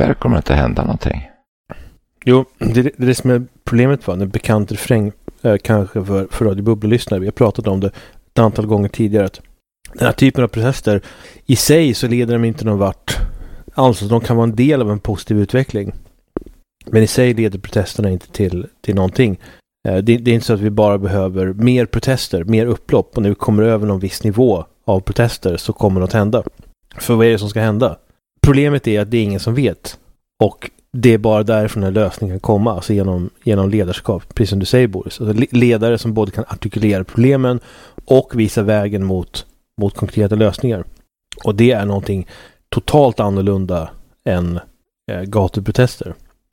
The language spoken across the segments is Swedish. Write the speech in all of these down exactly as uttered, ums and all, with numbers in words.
tidigare kommer det inte hända någonting. Jo, det är det som är problemet, var en bekant refräng eh, kanske för, för Radio Bubbla-lyssnare. Vi har pratat om det ett antal gånger tidigare, att den här typen av protester i sig så leder de inte någon vart. Alltså de kan vara en del av en positiv utveckling. Men i sig leder protesterna inte till, till någonting. Eh, det, det är inte så att vi bara behöver mer protester, mer upplopp, och när vi kommer över någon viss nivå av protester så kommer något hända. För vad är det som ska hända? Problemet är att det är ingen som vet. Och det är bara därifrån en lösning kan komma, alltså genom, genom ledarskap, precis som du säger, Boris. Alltså ledare som både kan artikulera problemen och visa vägen mot, mot konkreta lösningar. Och det är någonting totalt annorlunda än eh, gatuprotester.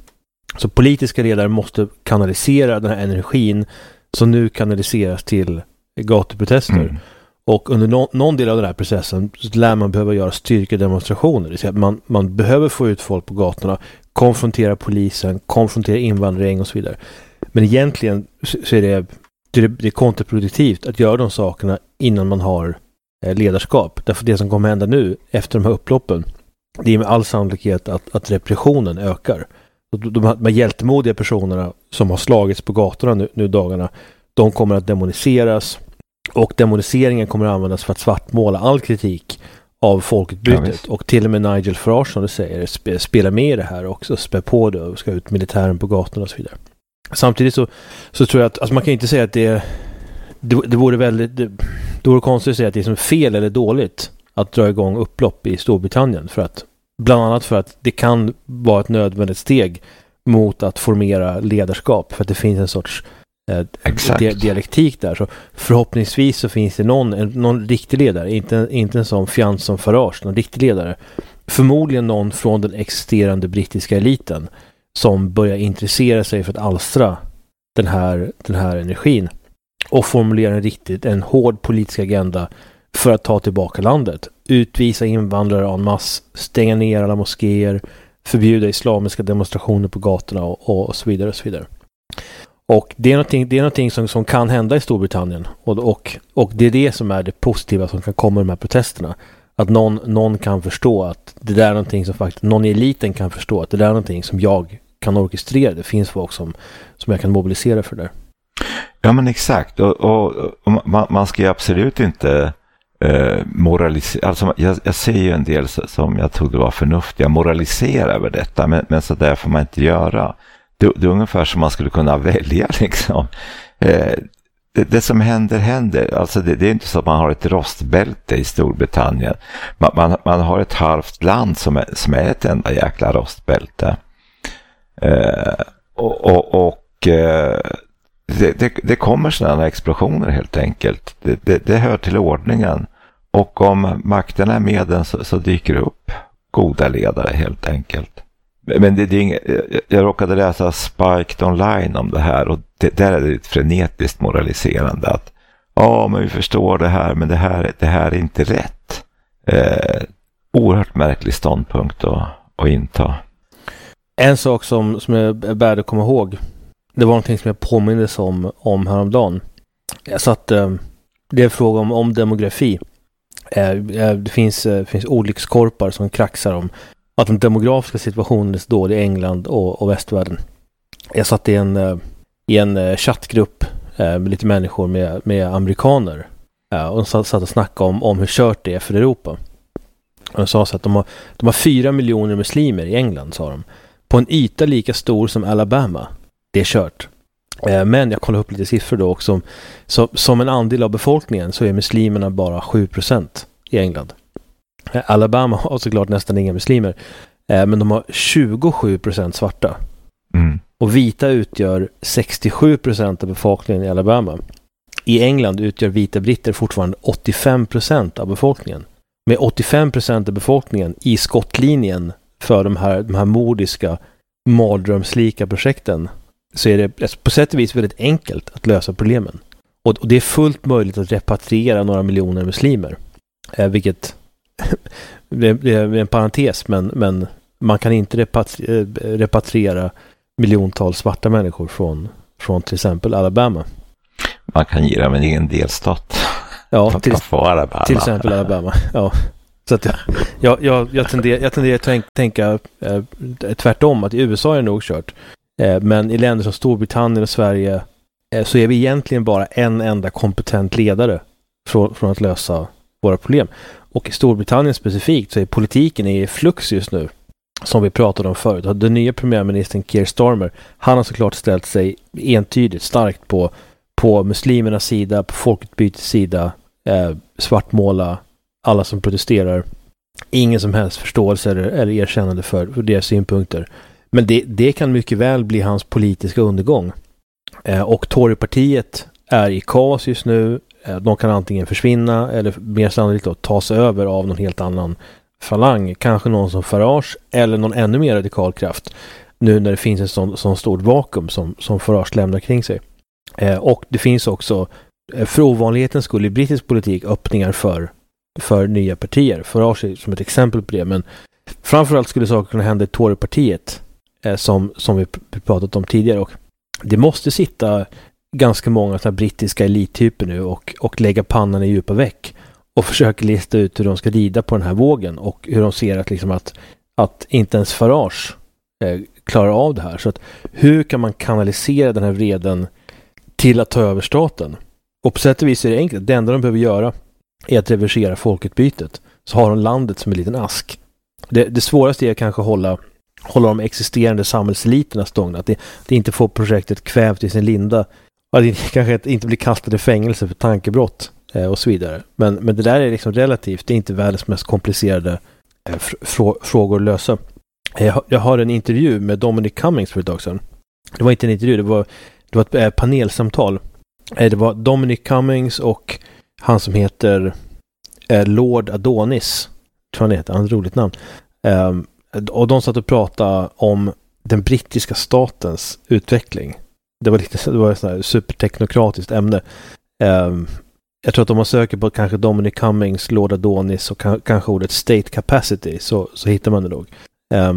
Så politiska ledare måste kanalisera den här energin som nu kanaliseras till gatuprotester. Mm. Och under no- någon del av den här processen så lär man behöva göra styrkedemonstrationer. Det vill säga att man, man behöver få ut folk på gatorna, konfrontera polisen, konfrontera invandring och så vidare. Men egentligen så är det, det, är, det är kontraproduktivt att göra de sakerna innan man har eh, ledarskap. Därför det som kommer hända nu efter de här upploppen, det är med all sannolikhet att, att repressionen ökar. De, de, de här hjältemodiga personerna som har slagits på gatorna nu, nu dagarna, de kommer att demoniseras. Och demoniseringen kommer att användas för att svartmåla all kritik av folkutbytet. Ja, och till och med Nigel Farage, som du säger, sp- spelar med i det här också, spär på det och ska ut militären på gatorna och så vidare. Samtidigt så, så tror jag att alltså man kan inte säga att det, det, det vore väldigt det, det vore konstigt att säga att det är som fel eller dåligt att dra igång upplopp i Storbritannien, för att bland annat för att det kan vara ett nödvändigt steg mot att formera ledarskap, för att det finns en sorts Eh, di- dialektik där. Så förhoppningsvis så finns det någon, en, någon riktig ledare, inte, inte en sån fjans som Farage, någon riktig ledare. Förmodligen någon från den existerande brittiska eliten som börjar intressera sig för att alstra den här, den här energin och formulera en riktigt, en hård politisk agenda för att ta tillbaka landet. Utvisa invandrare en mass, stänga ner alla moskéer, förbjuda islamiska demonstrationer på gatorna och, och så vidare och så vidare. Och det är någonting, det är någonting som, som kan hända i Storbritannien. Och, och, och det är det som är det positiva som kan komma i de här protesterna. Att någon, någon kan förstå att det där är någonting som faktiskt, någon i eliten kan förstå att det där är någonting som jag kan orkestrera. Det finns folk som, som jag kan mobilisera för det. Ja, men exakt. Och, och, och man, man ska ju absolut inte eh, moralisera. Alltså, jag, jag ser ju en del som jag trodde var förnuftiga. Moralisera över detta, men, men så där får man inte göra. Det, det är ungefär som man skulle kunna välja liksom. Eh, det, det som händer händer. Alltså det, det är inte så att man har ett rostbälte i Storbritannien. Man, man, man har ett halvt land som är, som är ett enda jäkla rostbälte. Eh, och och, och eh, det, det, det kommer sådana explosioner helt enkelt. Det, det, det hör till ordningen. Och om makten är med den så, så dyker det upp goda ledare helt enkelt. Men det, det är inget, jag råkade läsa Spiked online om det här, och det, där är det ett frenetiskt moraliserande att ja, men vi förstår det här, men det här, det här är inte rätt. Eh, oerhört märklig ståndpunkt att, att inta. En sak som, som är värd att komma ihåg, det var någonting som jag påmindes om, om häromdagen. Jag satt, eh, det är en fråga om, om demografi. Eh, det finns, eh, finns olyckskorpar som kraxar om att den demografiska situationen är så dålig i England och, och västvärlden. Jag satt i en, i en chattgrupp med lite människor med, med amerikaner och de satt, satt och snackade om, om hur kört det är för Europa. Och de sa så att de har, de har fyra miljoner muslimer i England, sa de. På en yta lika stor som Alabama. Det är kört. Men jag kollar upp lite siffror då också. Så, som en andel av befolkningen så är muslimerna bara sju procent i England. Alabama har såklart nästan inga muslimer, eh, men de har tjugosju procent svarta. Mm. Och vita utgör sextiosju procent av befolkningen i Alabama. I England utgör vita britter fortfarande åttiofem procent av befolkningen. Med åttiofem procent av befolkningen i skottlinjen för de här, de här mordiska, mardrömslika projekten, så är det på sätt och vis väldigt enkelt att lösa problemen. Och, och det är fullt möjligt att repatriera några miljoner muslimer. Eh, vilket det är en parentes, men, men man kan inte repatri- repatriera miljontals svarta människor från, från till exempel Alabama. Man kan ge dem en egen delstat. Ja, till, till exempel Alabama. Ja. Så att jag, jag, jag, jag tenderar, jag tenderar att tänka, tänka eh, tvärtom, att i U S A är det nog kört. Eh, men i länder som Storbritannien och Sverige eh, så är vi egentligen bara en enda kompetent ledare från, från att lösa våra problem. Och i Storbritannien specifikt så är politiken i flux just nu, som vi pratade om förut. Den nya premiärministern Keir Starmer, han har såklart ställt sig entydigt starkt på, på muslimernas sida, på folkutbytets sida, eh, svartmåla alla som protesterar. Ingen som helst förståelse eller, eller erkännande för, för deras synpunkter. Men det, det kan mycket väl bli hans politiska undergång. Eh, och Torypartiet är i kaos just nu. Eh, de kan antingen försvinna eller mer sannolikt då, ta sig över av någon helt annan falang. Kanske någon som Farage eller någon ännu mer radikal kraft. Nu när det finns en sån, sån stort vakuum som, som Farage lämnar kring sig. Eh, och det finns också, eh, för ovanlighetens skull i brittisk politik, öppningar för för nya partier. Farage är som ett exempel på det, men framförallt skulle saker kunna hända i Torypartiet eh, som, som vi pr- pratat om tidigare, och det måste sitta ganska många såna brittiska elittyper nu och, och lägga pannan i djupa väck och försöka lista ut hur de ska rida på den här vågen och hur de ser att, liksom att, att inte ens Farage eh, klarar av det här. Så att hur kan man kanalisera den här vreden till att ta över staten? Och på sätt och vis är det enkelt. Det enda de behöver göra är att reversera folkutbytet. Så har de landet som en liten ask. Det, det svåraste är kanske att hålla, hålla de existerande samhällseliterna stångna. Att det, det inte får projektet kvävt i sin linda. Och att det kanske inte blir kastade i fängelse för tankebrott eh, och så vidare. Men, men det där är liksom relativt. Det är inte världens mest komplicerade eh, frå, frågor att lösa. Eh, jag har en intervju med Dominic Cummings för ett tag sedan. Det var inte en intervju, det var, det var ett eh, panelsamtal. Eh, det var Dominic Cummings och han som heter eh, Lord Adonis, tror han heter, han har ett roligt namn. Eh, och de satt och pratade om den brittiska statens utveckling. Det var lite, det var ett sånt här superteknokratiskt ämne. Eh, jag tror att om man söker på kanske Dominic Cummings, Lord Adonis och ka- kanske ordet state capacity så, så hittar man det nog. Eh,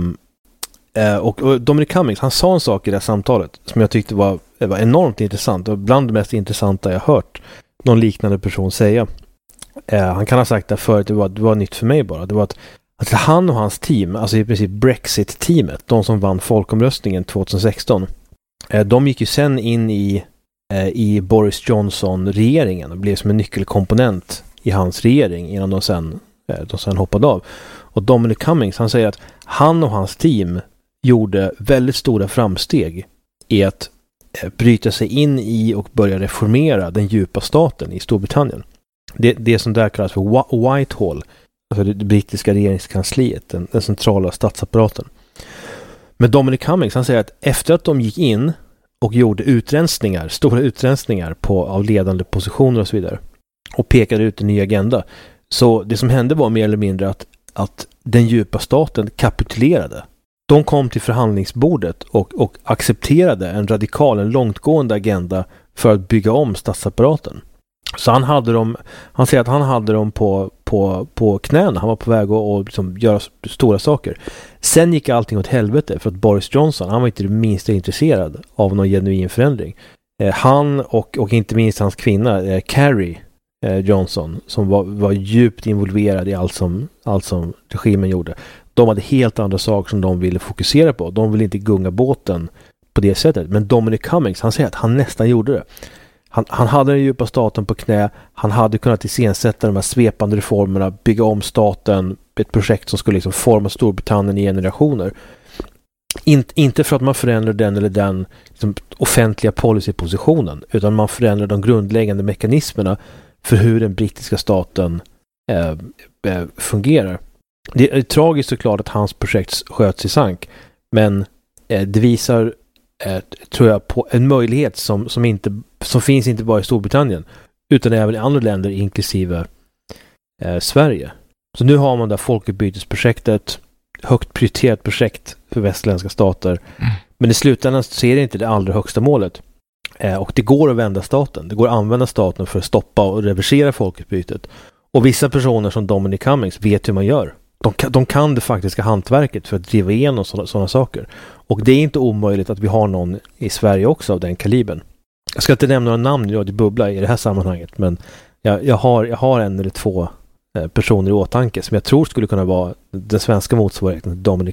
eh, och, och Dominic Cummings, han sa en sak i det här samtalet som jag tyckte var, var enormt intressant och bland det mest intressanta jag hört någon liknande person säga. Eh, han kan ha sagt det förut, det var, det var nytt för mig bara. Det var att, att han och hans team, alltså i princip Brexit-teamet, de som vann folkomröstningen tjugohundrasexton, eh, de gick ju sen in i, eh, i Boris Johnson-regeringen och blev som en nyckelkomponent i hans regering innan de sen, eh, de sen hoppade av. Och Dominic Cummings, han säger att han och hans team gjorde väldigt stora framsteg i att bryta sig in i och börja reformera den djupa staten i Storbritannien. Det, det som där kallas för Whitehall, alltså det brittiska regeringskansliet, den, den centrala statsapparaten. Men Dominic Cummings, han säger att efter att de gick in och gjorde utrensningar, stora utrensningar på, av ledande positioner och så vidare, och pekade ut en ny agenda, så det som hände var mer eller mindre att, att den djupa staten kapitulerade. De kom till förhandlingsbordet och, och accepterade en radikal, en långtgående agenda för att bygga om statsapparaten. Så han hade dem, han säger att han hade dem på, på, på knäna. Han var på väg att och liksom göra stora saker. Sen gick allting åt helvete för att Boris Johnson, han var inte det minsta intresserad av någon genuin förändring. Eh, han och, och inte minst hans kvinna, eh, Carrie eh, Johnson, som var, var djupt involverad i allt som, allt som regimen gjorde. De hade helt andra saker som de ville fokusera på. De ville inte gunga båten på det sättet. Men Dominic Cummings, han säger att han nästan gjorde det. Han, han hade den djupa staten på knä. Han hade kunnat iscensätta de här svepande reformerna, bygga om staten, ett projekt som skulle liksom forma Storbritannien i generationer. In, inte för att man förändrar den eller den liksom, offentliga policypositionen, utan man förändrar de grundläggande mekanismerna för hur den brittiska staten eh, eh, fungerar. Det är tragiskt såklart att hans projekt sköts i sank, men eh, det visar, eh, tror jag, på en möjlighet som, som, inte, som finns inte bara i Storbritannien utan även i andra länder inklusive eh, Sverige. Så nu har man där folkutbytesprojektet, högt prioriterat projekt för västländska stater, mm. men i slutändan så är det inte det allra högsta målet. Eh, och det går att vända staten, det går att använda staten för att stoppa och reversera folkutbytet. Och vissa personer som Dominic Cummings vet hur man gör. De kan, de kan det faktiska hantverket för att driva igenom sådana, sådana saker. Och det är inte omöjligt att vi har någon i Sverige också av den kalibern. Jag ska inte nämna några namn i Radio Bubbla i det här sammanhanget, men jag, jag, har, jag har en eller två personer i åtanke som jag tror skulle kunna vara den svenska motsvarigheten till Dominic